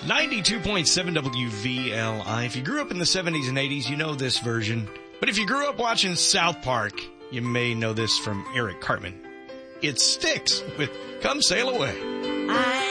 92.7 WVLI. If you grew up in the 70s and 80s, you know this version. But if you grew up watching South Park, you may know this from Eric Cartman. It Sticks with Come Sail Away.